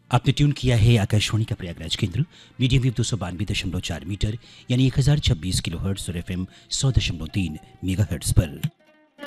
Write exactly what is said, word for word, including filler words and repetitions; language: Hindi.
आपने ट्यून किया है आकाशवाणी का प्रयागराज केंद्र मीडियम वेव दो सौ बानवे दशमलव चार मीटर यानी एक हजार छब्बीस किलो हर्ट्स और एफ एम सौ दशमलव तीन मेगा हर्ट्स पर।